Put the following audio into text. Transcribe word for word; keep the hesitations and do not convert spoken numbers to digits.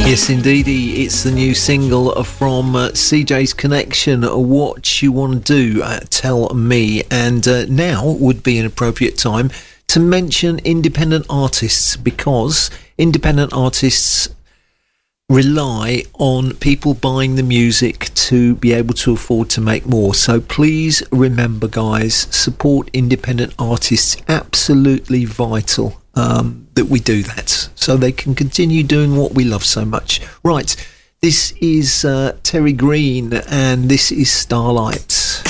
Yes, indeedy. It's the new single from uh, C J's Connection, What You Want to Do, uh, Tell Me. And uh, now would be an appropriate time to mention independent artists, because independent artists rely on people buying the music to be able to afford to make more. So please remember, guys, support independent artists. Absolutely vital um, that we do that so they can continue doing what we love so much. Right, this is uh, Terry Green and this is Starlight.